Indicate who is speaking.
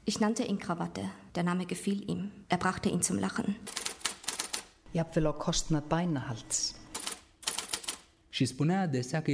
Speaker 1: Ich nannte ihn Krawatte. Der Name gefiel ihm. Er brachte ihn zum Lachen.
Speaker 2: Jafnvel á kostnað bænahalds.
Speaker 3: Și spunea adesea că